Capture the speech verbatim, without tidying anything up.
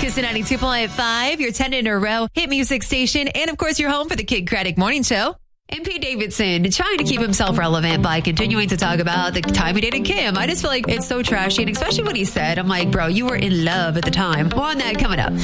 Kiss ninety-two point five, your ten in a row hit music station, and of course, your home for the Kid Craddock Morning Show. And Pete Davidson trying to keep himself relevant by continuing to talk about the time he dated Kim. I just feel like it's so trashy, and especially what he said. I'm like, bro, you were in love at the time. More on that coming up.